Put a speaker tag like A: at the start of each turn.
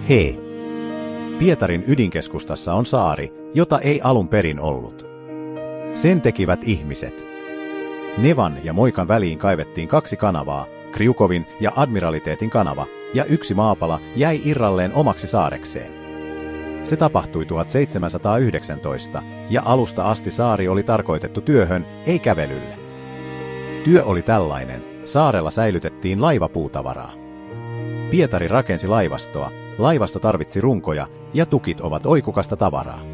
A: He. Pietarin ydinkeskustassa on saari, jota ei alun perin ollut. Sen tekivät ihmiset. Nevan ja Moikan väliin kaivettiin 2 kanavaa, Kriukovin ja Admiraliteetin kanava, ja 1 maapala jäi irralleen omaksi saarekseen. Se tapahtui 1719, ja alusta asti saari oli tarkoitettu työhön, ei kävelylle. Työ oli tällainen: saarella säilytettiin laivapuutavaraa. Pietari rakensi laivastoa, laivasto tarvitsi runkoja, ja tukit ovat oikukasta tavaraa.